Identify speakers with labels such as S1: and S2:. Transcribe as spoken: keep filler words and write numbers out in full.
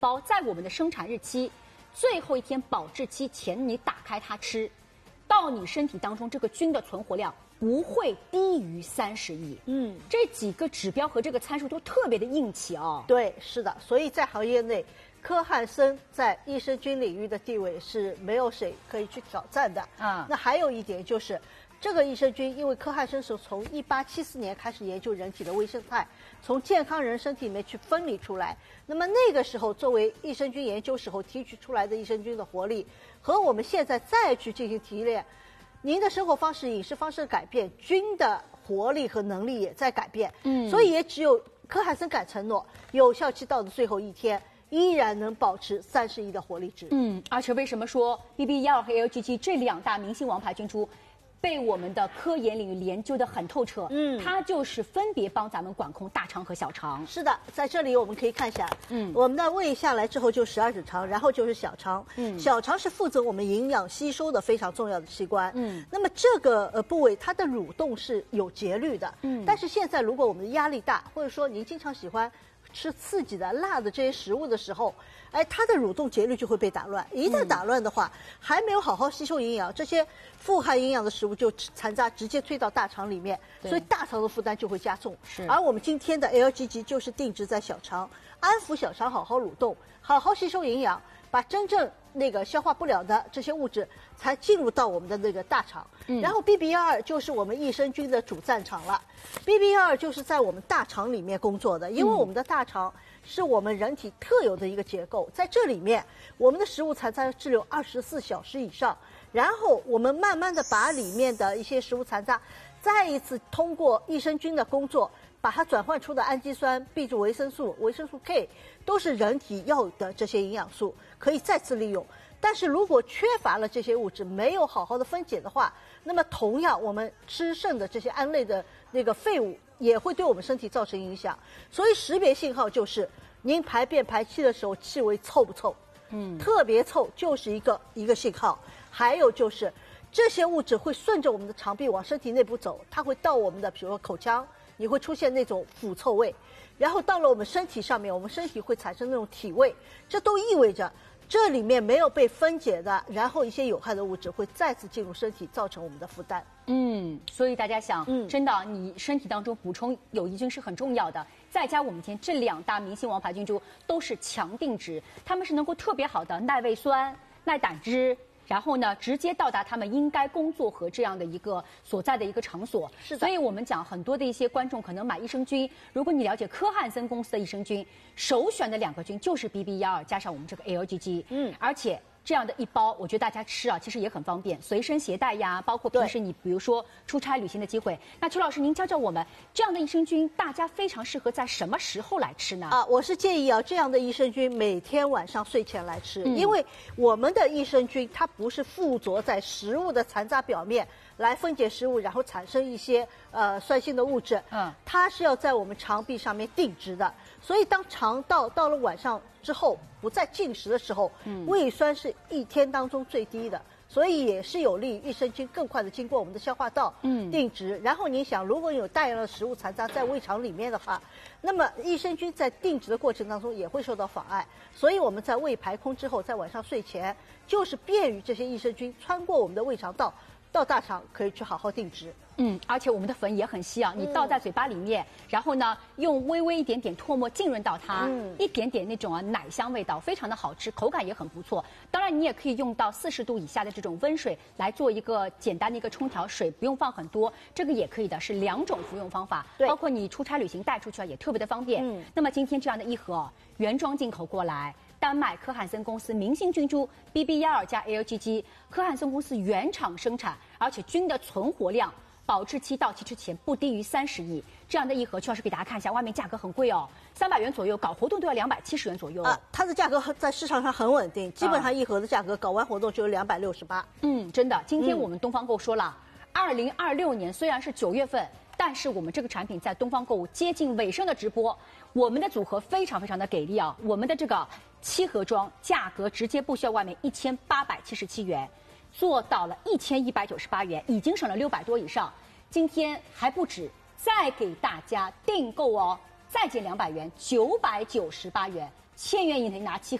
S1: 包在我们的生产日期最后一天保质期前，你打开它吃，到你身体当中这个菌的存活量不会低于三十亿。嗯，这几个指标和这个参数都特别的硬气啊。
S2: 对，是的，所以在行业内，科汉森在益生菌领域的地位是没有谁可以去挑战的。啊，那还有一点就是。这个益生菌，因为科汉森是从一八七四年开始研究人体的微生态，从健康人身体里面去分离出来。那么那个时候，作为益生菌研究时候提取出来的益生菌的活力，和我们现在再去进行提炼，您的生活方式、饮食方式改变，菌的活力和能力也在改变。嗯，所以也只有科汉森敢承诺，有效期到的最后一天，依然能保持三十亿的活力值。
S1: 嗯，而且为什么说 B B 一二 和 L G G 这两大明星王牌菌株？被我们的科研领域研究得很透彻，嗯，它就是分别帮咱们管控大肠和小肠。
S2: 是的，在这里我们可以看一下，嗯，我们的胃下来之后就十二指肠，然后就是小肠，嗯，小肠是负责我们营养吸收的非常重要的器官，嗯，那么这个呃部位它的蠕动是有节律的，嗯，但是现在如果我们的压力大，或者说您经常喜欢吃刺激的、辣的这些食物的时候，哎，它的蠕动节律就会被打乱。一旦打乱的话，嗯、还没有好好吸收营养，这些富含营养的食物就残渣直接推到大肠里面，所以大肠的负担就会加重。是。而我们今天的 L G G 就是定植在小肠，安抚小肠好好蠕动，好好吸收营养，把真正那个消化不了的这些物质才进入到我们的那个大肠。嗯、然后 B B 一二 就是我们益生菌的主战场了。B B 一二 就是在我们大肠里面工作的，因为我们的大肠是我们人体特有的一个结构，在这里面我们的食物残渣滞留二十四小时以上，然后我们慢慢的把里面的一些食物残渣再一次通过益生菌的工作，把它转换出的氨基酸、B 族维生素、维生素 K 都是人体要的这些营养素，可以再次利用。但是如果缺乏了这些物质，没有好好的分解的话，那么同样我们吃剩的这些胺类的那个废物也会对我们身体造成影响。所以识别信号就是您排便排气的时候气味臭不臭，嗯，特别臭就是一个一个信号。还有就是这些物质会顺着我们的肠壁往身体内部走，它会到我们的比如说口腔，你会出现那种腐臭味，然后到了我们身体上面，我们身体会产生那种体味，这都意味着这里面没有被分解的，然后一些有害的物质会再次进入身体，造成我们的负担。
S1: 嗯，所以大家想，嗯，真的，你身体当中补充有益菌是很重要的。再加我们今天这两大明星王牌菌株都是强定植，它们是能够特别好的耐胃酸、耐胆汁。然后呢，直接到达他们应该工作和这样的一个所在的一个场所。是的。所以我们讲很多的一些观众可能买益生菌，如果你了解科汉森公司的益生菌，首选的两个菌就是 B B 一二 加上我们这个 L G G。嗯。而且这样的一包，我觉得大家吃啊，其实也很方便，随身携带呀，包括平时你比如说出差旅行的机会。那邱老师，您教教我们，这样的益生菌大家非常适合在什么时候来吃呢？
S2: 啊，我是建议啊，这样的益生菌每天晚上睡前来吃，嗯、因为我们的益生菌它不是附着在食物的残渣表面来分解食物，然后产生一些呃酸性的物质，嗯，它是要在我们肠壁上面定植的。所以当肠道到了晚上之后不再进食的时候，嗯，胃酸是一天当中最低的，所以也是有利于益生菌更快的经过我们的消化道，嗯，定植。然后你想，如果有大量的食物残渣在胃肠里面的话，那么益生菌在定植的过程当中也会受到妨碍。所以我们在胃排空之后，在晚上睡前，就是便于这些益生菌穿过我们的胃肠道到大肠，可以去好好定植。
S1: 嗯，而且我们的粉也很稀啊，你倒在嘴巴里面，嗯、然后呢，用微微一点点唾沫浸润到它，嗯、一点点那种啊奶香味道，非常的好吃，口感也很不错。当然，你也可以用到四十度以下的这种温水来做一个简单的一个冲调，水不用放很多，这个也可以的，是两种服用方法。对，包括你出差旅行带出去啊，也特别的方便。嗯，那么今天这样的一盒原装进口过来。丹麦科汉森公司明星菌株 B B 一二 加 L G G， 科汉森公司原厂生产，而且菌的存活量、保质期到期之前不低于三十亿。这样的一盒，邱老师给大家看一下，外面价格很贵哦，三百元左右，搞活动都要两百七十元左右。啊，
S2: 它的价格在市场上很稳定，基本上一盒的价格搞完活动就有两百六十八。
S1: 嗯，真的，今天我们东方购说了，二零二六年虽然是九月份。但是我们这个产品在东方购物接近尾声的直播，我们的组合非常非常的给力啊！我们的这个七盒装价格直接不需要外面一千八百七十七元，做到了一千一百九十八元，已经省了六百多以上。今天还不止，再给大家订购哦，再减两百元，九百九十八元。 千元以内拿七盒。